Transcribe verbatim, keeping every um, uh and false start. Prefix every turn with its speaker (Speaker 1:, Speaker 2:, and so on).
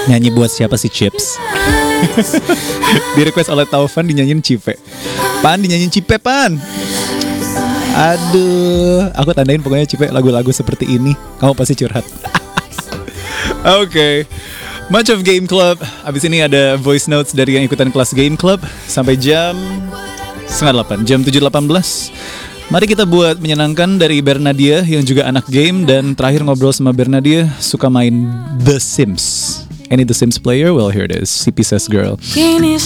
Speaker 1: Nyanyi buat siapa sih Chips? Di request oleh Taufan dinyanyiin Cipe. Pan dinyanyiin Cipe Pan. Aduh, aku tandain pokoknya Cipe lagu-lagu seperti ini. Kamu pasti curhat. Oke, okay. Much of Game Club. Abis ini ada voice notes dari yang ikutan kelas Game Club sampai jam setengah delapan, jam tujuh delapan belas. Mari kita buat menyenangkan dari Bernadia yang juga anak game. Dan terakhir ngobrol sama Bernadia suka main The Sims. Any The Sims player? Well, here it is, C P says girl.